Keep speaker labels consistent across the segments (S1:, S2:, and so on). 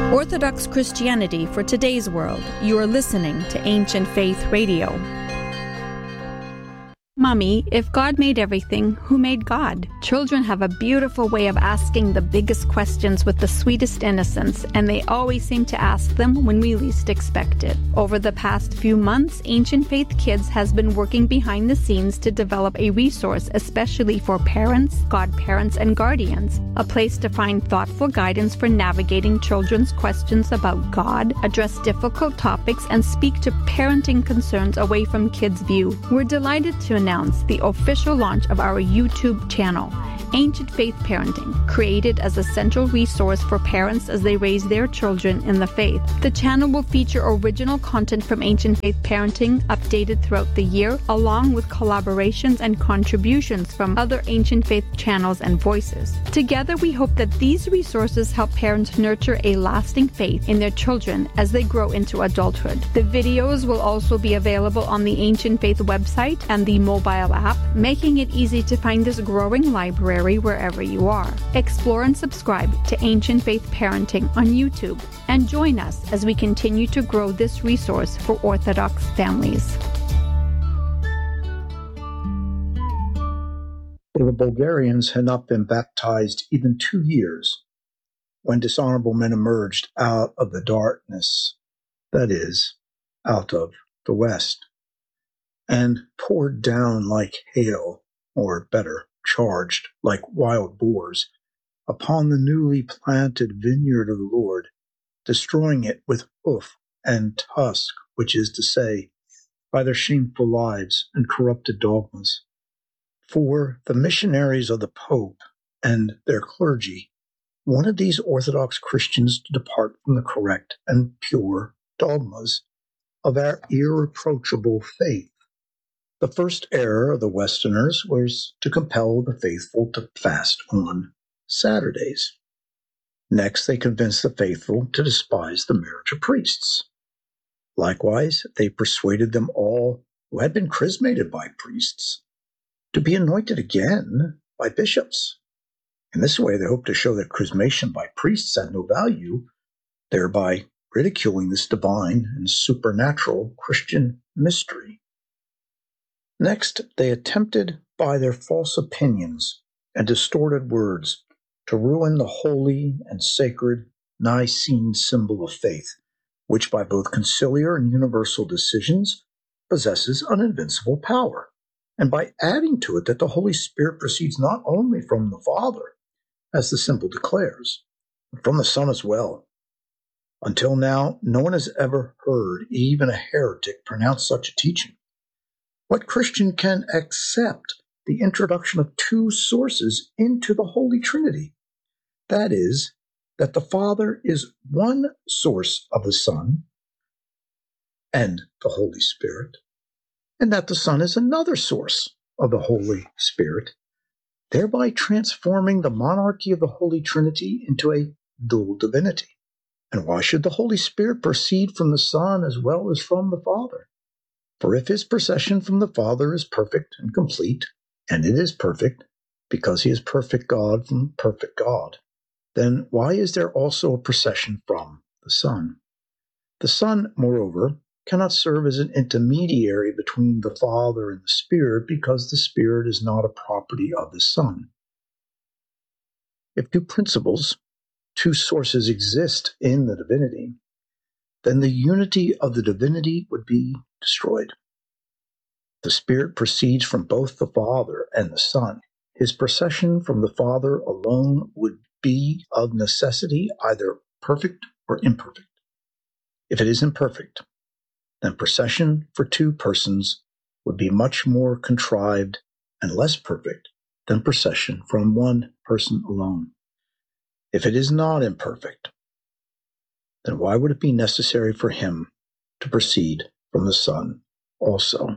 S1: Orthodox Christianity for today's world. You are listening to Ancient Faith Radio. Mommy, if God made everything, who made God? Children have a beautiful way of asking the biggest questions with the sweetest innocence, and they always seem to ask them when we least expect it. Over the past few months, Ancient Faith Kids has been working behind the scenes to develop a resource especially for parents, godparents, and guardians, a place to find thoughtful guidance for navigating children's questions about God, address difficult topics, and speak to parenting concerns away from kids' view. We're delighted to announce the official launch of our YouTube channel, Ancient Faith Parenting, created as a central resource for parents as they raise their children in the faith. The channel will feature original content from Ancient Faith Parenting, updated throughout the year, along with collaborations and contributions from other Ancient Faith channels and voices. Together, we hope that these resources help parents nurture a lasting faith in their children as they grow into adulthood. The videos will also be available on the Ancient Faith website and the mobile app, making it easy to find this growing library wherever you are. Explore and subscribe to Ancient Faith Parenting on YouTube and join us as we continue to grow this resource for Orthodox families.
S2: The Bulgarians had not been baptized even 2 years when dishonorable men emerged out of the darkness, that is, out of the West, and poured down like hail, or better, charged like wild boars, upon the newly planted vineyard of the Lord, destroying it with hoof and tusk, which is to say, by their shameful lives and corrupted dogmas. For the missionaries of the Pope and their clergy wanted these Orthodox Christians to depart from the correct and pure dogmas of our irreproachable faith. The first error of the Westerners was to compel the faithful to fast on Saturdays. Next, they convinced the faithful to despise the marriage of priests. Likewise, they persuaded them all who had been chrismated by priests to be anointed again by bishops. In this way, they hoped to show that chrismation by priests had no value, thereby ridiculing this divine and supernatural Christian mystery. Next, they attempted by their false opinions and distorted words to ruin the holy and sacred Nicene symbol of faith, which by both conciliar and universal decisions possesses an invincible power, and by adding to it that the Holy Spirit proceeds not only from the Father, as the symbol declares, but from the Son as well. Until now, no one has ever heard even a heretic pronounce such a teaching. What Christian can accept the introduction of two sources into the Holy Trinity? That is, that the Father is one source of the Son and the Holy Spirit, and that the Son is another source of the Holy Spirit, thereby transforming the monarchy of the Holy Trinity into a dual divinity. And why should the Holy Spirit proceed from the Son as well as from the Father? For if his procession from the Father is perfect and complete, and it is perfect, because he is perfect God from perfect God, then why is there also a procession from the Son? The Son, moreover, cannot serve as an intermediary between the Father and the Spirit, because the Spirit is not a property of the Son. If two principles, two sources exist in the divinity, then the unity of the divinity would be destroyed. The Spirit proceeds from both the Father and the Son. His procession from the Father alone would be of necessity either perfect or imperfect. If it is imperfect, then procession for two persons would be much more contrived and less perfect than procession from one person alone. If it is not imperfect, then why would it be necessary for him to proceed from the Son also?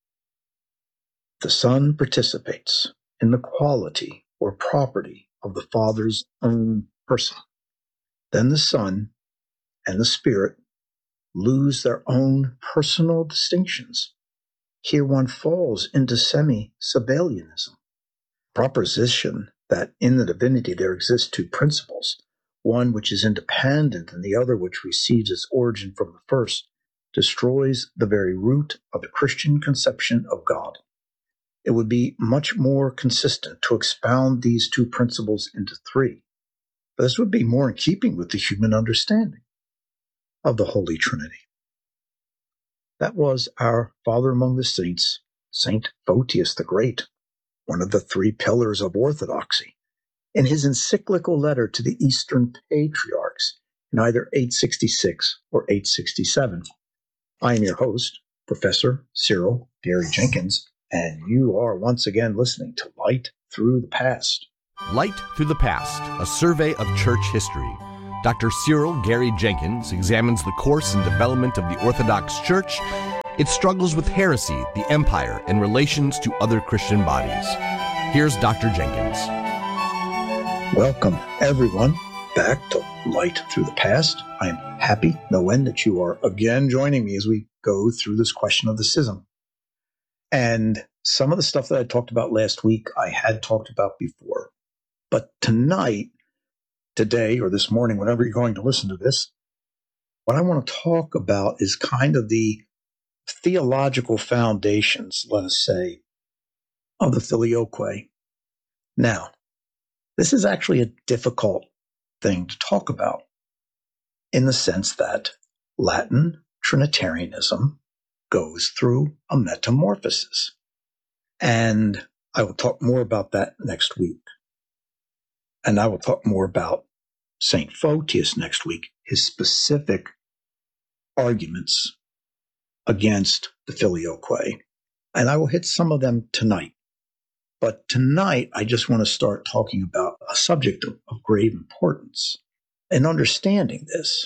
S2: The Son participates in the quality or property of the Father's own person. Then the Son and the Spirit lose their own personal distinctions. Here one falls into semi-Sabellianism, proposition that in the divinity there exist two principles, one which is independent and the other which receives its origin from the first, destroys the very root of the Christian conception of God. It would be much more consistent to expound these two principles into three. This would be more in keeping with the human understanding of the Holy Trinity. That was our father among the saints, Saint Photius the Great, one of the three pillars of orthodoxy, in his encyclical letter to the Eastern Patriarchs in either 866 or 867. I am your host, Professor Cyril Gary Jenkins, and you are once again listening to Light Through the Past.
S3: Light Through the Past, a survey of church history. Dr. Cyril Gary Jenkins examines the course and development of the Orthodox Church, its struggles with heresy, the empire, and relations to other Christian bodies. Here's Dr. Jenkins.
S2: Welcome, everyone, back to Light Through the Past. I'm happy, no end, that you are again joining me as we go through this question of the schism. And some of the stuff that I talked about last week, I had talked about before. But tonight, today, or this morning, whenever you're going to listen to this, what I want to talk about is kind of the theological foundations, let us say, of the Filioque. Now, this is actually a difficult thing to talk about in the sense that Latin Trinitarianism goes through a metamorphosis. And I will talk more about that next week. And I will talk more about St. Photius next week, his specific arguments against the Filioque. And I will hit some of them tonight. But tonight, I just want to start talking about a subject of grave importance and understanding this.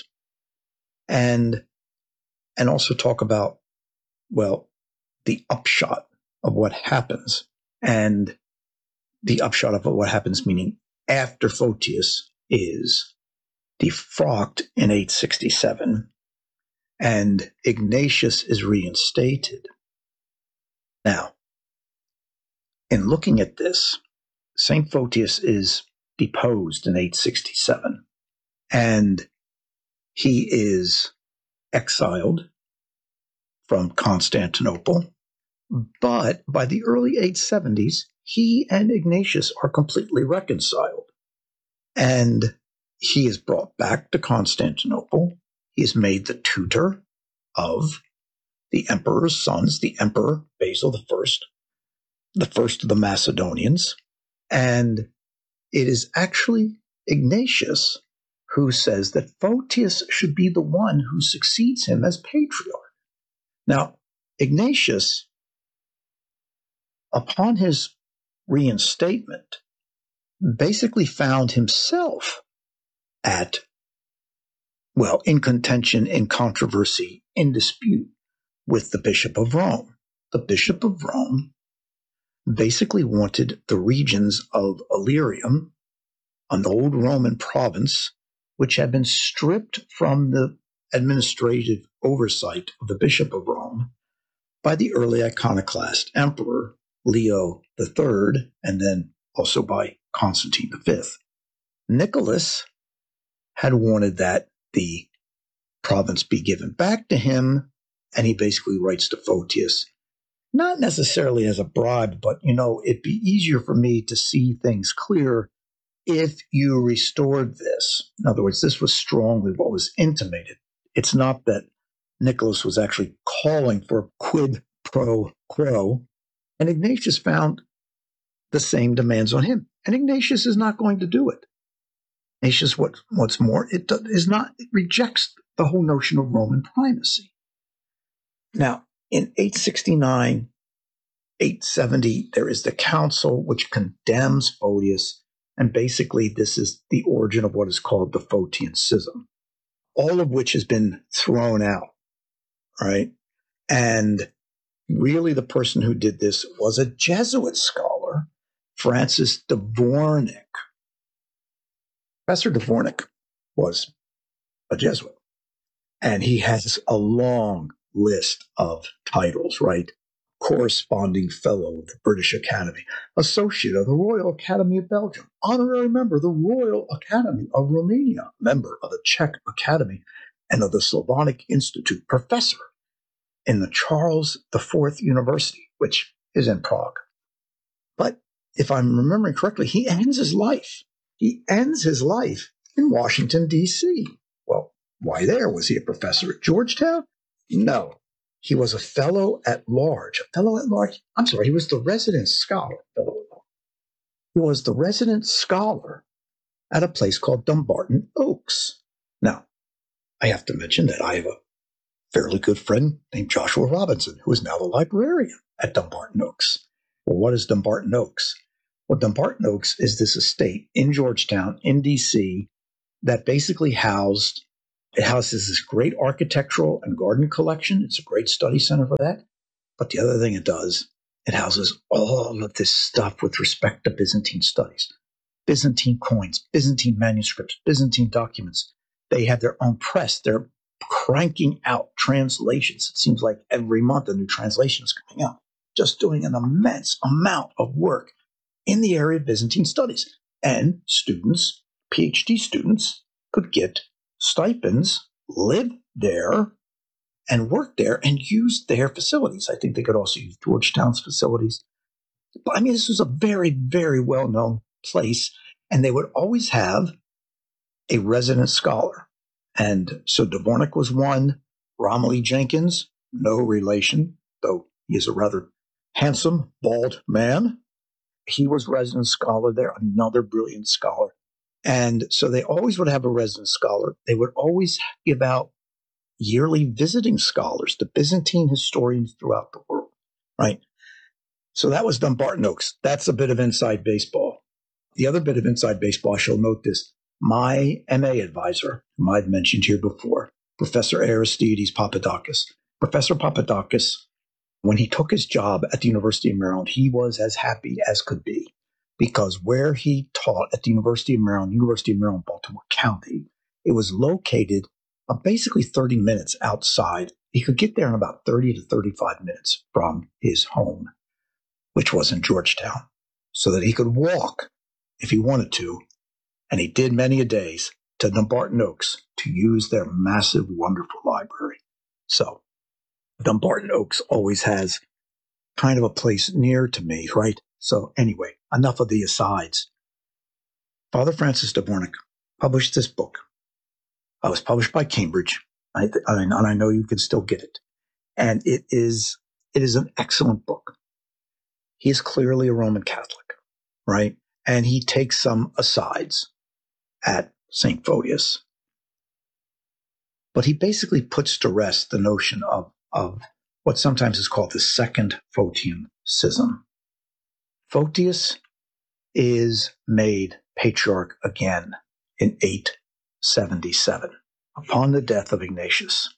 S2: And also talk about, well, the upshot of what happens. And the upshot of what happens, meaning after Photius is defrocked in 867 and Ignatius is reinstated. Now, in looking at this, St. Photius is deposed in 867 and he is exiled from Constantinople. But by the early 870s, he and Ignatius are completely reconciled. And he is brought back to Constantinople. He is made the tutor of the emperor's sons, the Emperor Basil I, the first of the Macedonians. And it is actually Ignatius who says that Photius should be the one who succeeds him as patriarch. Now, Ignatius, upon his reinstatement, basically found himself in contention, in controversy, in dispute with the Bishop of Rome. The Bishop of Rome basically wanted the regions of Illyrium, an old Roman province, which had been stripped from the administrative oversight of the Bishop of Rome by the early iconoclast emperor Leo III, and then also by Constantine V. Nicholas had wanted that the province be given back to him, and he basically writes to Photius, not necessarily as a bribe, but, it'd be easier for me to see things clear if you restored this. In other words, this was strongly what was intimated. It's not that Nicholas was actually calling for quid pro quo, and Ignatius found the same demands on him. And Ignatius is not going to do it. Ignatius, what's more, it rejects the whole notion of Roman primacy. Now, in 869, 870, there is the council which condemns Photius, and basically this is the origin of what is called the Photian Schism, all of which has been thrown out, right? And really the person who did this was a Jesuit scholar, Francis Dvornik. Professor Dvornik was a Jesuit, and he has a long list of titles, right? corresponding fellow of the British Academy, associate of the Royal Academy of Belgium, honorary member of the Royal Academy of Romania, member of the Czech Academy and of the Slavonic Institute, professor in the Charles IV University, which is in Prague. But if I'm remembering correctly, he ends his life. He ends his life in Washington, D.C. Well, why there? Was he a professor at Georgetown? No. He was a fellow at large. A fellow at large? I'm sorry, he was the resident scholar. He was the resident scholar at a place called Dumbarton Oaks. Now, I have to mention that I have a fairly good friend named Joshua Robinson, who is now the librarian at Dumbarton Oaks. Well, what is Dumbarton Oaks? Well, Dumbarton Oaks is this estate in Georgetown, in D.C., that basically houses this great architectural and garden collection. It's a great study center for that. But the other thing it does, it houses all of this stuff with respect to Byzantine studies. Byzantine coins, Byzantine manuscripts, Byzantine documents. They have their own press. They're cranking out translations. It seems like every month a new translation is coming out. Just doing an immense amount of work in the area of Byzantine studies. And students, PhD students, could get stipends, live there, and work there, and use their facilities. I think they could also use Georgetown's facilities. But I mean, this was a very, very well-known place, and they would always have a resident scholar. And so Dvorak was one. Romilly Jenkins, no relation, though he is a rather handsome, bald man. He was resident scholar there, another brilliant scholar. And so they always would have a resident scholar. They would always give out yearly visiting scholars to Byzantine historians throughout the world, right? So that was Dumbarton Oaks. That's a bit of inside baseball. The other bit of inside baseball, I shall note this. My MA advisor, whom I've mentioned here before, Professor Aristides Papadakis. Professor Papadakis, when he took his job at the University of Maryland, he was as happy as could be, because where he taught at the University of Maryland, Baltimore County, it was located basically 30 minutes outside. He could get there in about 30 to 35 minutes from his home, which was in Georgetown, so that he could walk if he wanted to. And he did many a days to Dumbarton Oaks to use their massive, wonderful library. So Dumbarton Oaks always has kind of a place near to me, right? So anyway, enough of the asides. Father Francis Dvorak published this book. It was published by Cambridge, and I know you can still get it. And it is an excellent book. He is clearly a Roman Catholic, right? And he takes some asides at St. Photius. But he basically puts to rest the notion of what sometimes is called the Second Photian Schism. Photius is made patriarch again in 877 upon the death of Ignatius.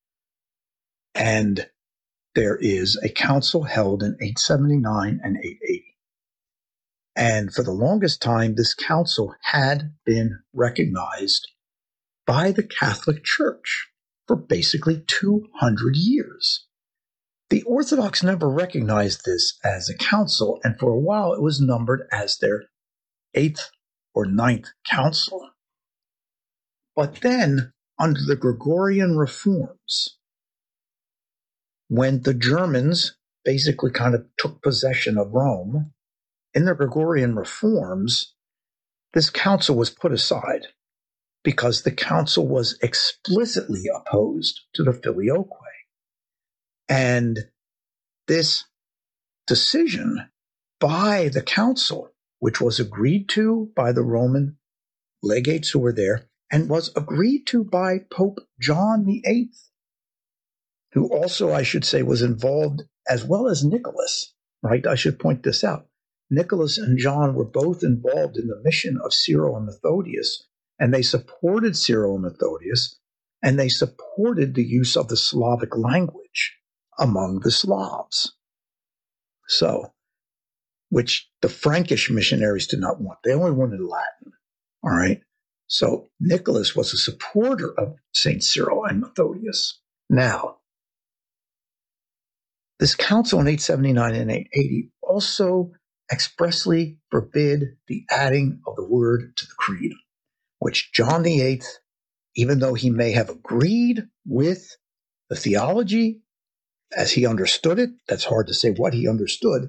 S2: And there is a council held in 879 and 880. And for the longest time, this council had been recognized by the Catholic Church for basically 200 years. The Orthodox never recognized this as a council, and for a while it was numbered as their 8th or 9th council. But then, under the Gregorian reforms, when the Germans basically kind of took possession of Rome, in the Gregorian reforms, this council was put aside because the council was explicitly opposed to the Filioque. And this decision by the council, which was agreed to by the Roman legates who were there, and was agreed to by Pope John VIII, who also, I should say, was involved, as well as Nicholas, right? I should point this out. Nicholas and John were both involved in the mission of Cyril and Methodius, and they supported Cyril and Methodius, and they supported the use of the Slavic language among the Slavs. So, which the Frankish missionaries did not want. They only wanted Latin, all right? So Nicholas was a supporter of St. Cyril and Methodius. Now, This council in 879 and 880 also expressly forbid the adding of the word to the creed, which John VIII, even though he may have agreed with the theology as he understood it, that's hard to say what he understood,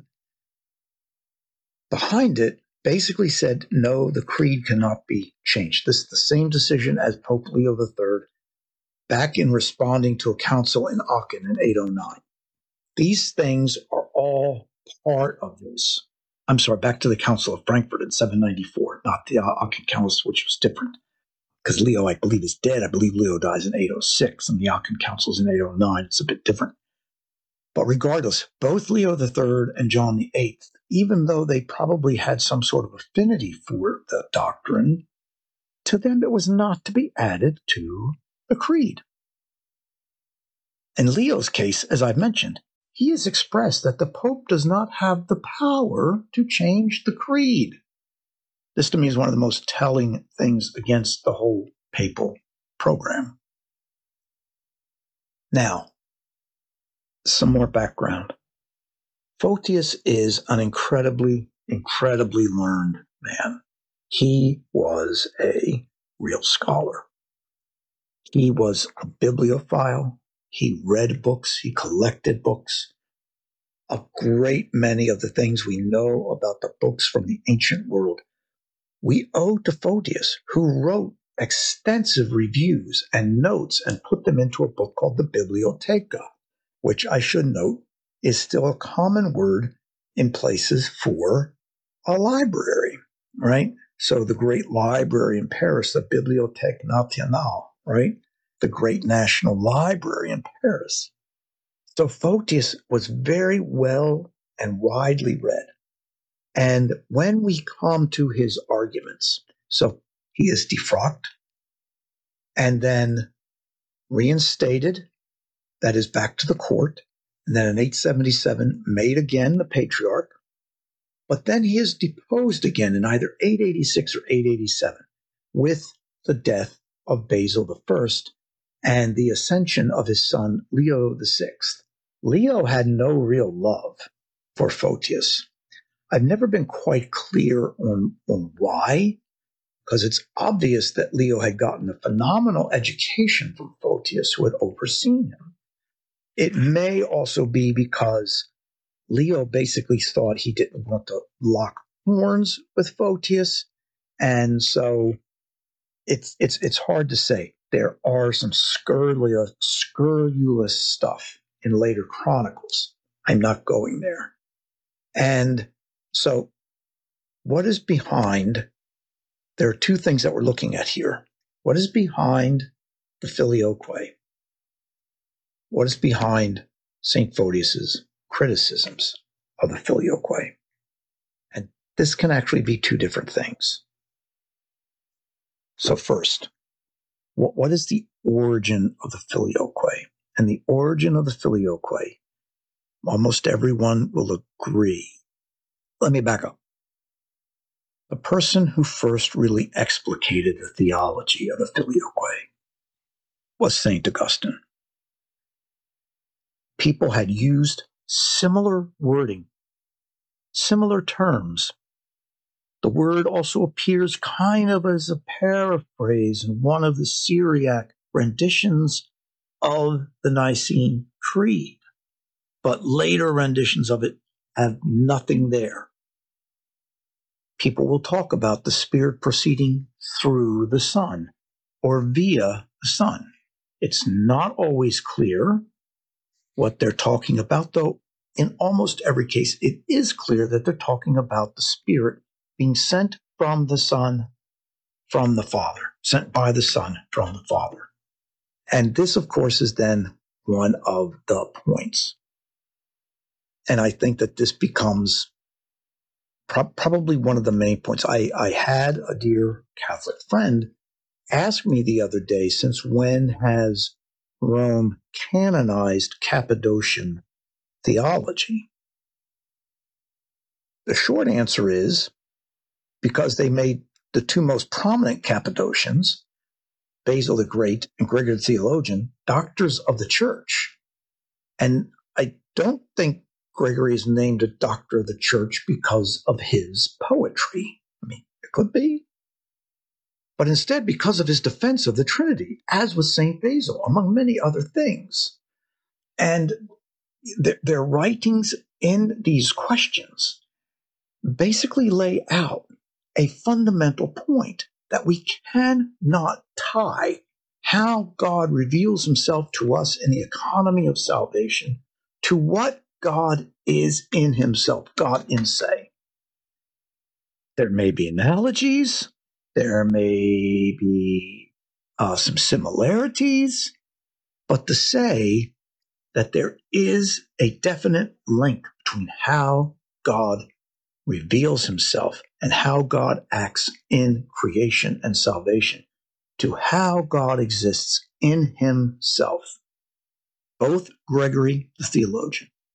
S2: behind it basically said, no, the creed cannot be changed. This is the same decision as Pope Leo III back in responding to a council in Aachen in 809. These things are all part of this. I'm sorry, back to the Council of Frankfurt in 794, not the Aachen Council, which was different. Because Leo, I believe, is dead. I believe Leo dies in 806, and the Aachen Council is in 809. It's a bit different. But regardless, both Leo III and John VIII, even though they probably had some sort of affinity for the doctrine, to them it was not to be added to the creed. In Leo's case, as I've mentioned, he has expressed that the Pope does not have the power to change the creed. This to me is one of the most telling things against the whole papal program. Now, some more background. Photius is an incredibly learned man. He was a real scholar. He was a bibliophile. He read books. He collected books. A great many of the things we know about the books from the ancient world we owe to Photius, who wrote extensive reviews and notes and put them into a book called the Bibliotheca, which I should note is still a common word in places for a library, right? So the great library in Paris, the Bibliothèque Nationale, right? The great national library in Paris. So Photius was very well and widely read. And when we come to his arguments, so he is defrocked and then reinstated, that is back to the court, and then in 877 made again the patriarch, but then he is deposed again in either 886 or 887 with the death of Basil I and the ascension of his son Leo VI. Leo had no real love for Photius. I've never been quite clear on why, because it's obvious that Leo had gotten a phenomenal education from Photius, who had overseen him. It may also be because Leo basically thought he didn't want to lock horns with Photius, and so it's hard to say. There are some scurrilous stuff in later chronicles. I'm not going there. And so what is behind? There are two things that we're looking at here. What is behind the Filioque? What is behind St. Photius's criticisms of the Filioque? And this can actually be two different things. So first, what is the origin of the Filioque? And the origin of the Filioque, almost everyone will agree. Let me back up. The person who first really explicated the theology of the Filioque was St. Augustine. People had used similar wording, similar terms. The word also appears kind of as a paraphrase in one of the Syriac renditions of the Nicene Creed, but later renditions of it have nothing there. People will talk about the Spirit proceeding through the Son or via the Son. It's not always clear what they're talking about, though in almost every case it is clear that they're talking about the Spirit being sent from the Son from the Father, sent by the Son from the Father. And this, of course, is then one of the points. And I think that this becomes probably one of the main points. I had a dear Catholic friend ask me the other day, since when has Rome canonized Cappadocian theology? The short answer is because they made the two most prominent Cappadocians, Basil the Great and Gregory the Theologian, doctors of the Church. And I Don't think Gregory is named a doctor of the church because of his poetry. I mean, it could be. But instead because of his defense of the Trinity, as with St. Basil, among many other things. And their writings in these questions basically lay out a fundamental point that we cannot tie how God reveals himself to us in the economy of salvation to what God is in himself, God in se. There may be analogies, there may be some similarities, but to say that there is a definite link between how God reveals himself and how God acts in creation and salvation to how God exists in himself. Both Gregory the theologian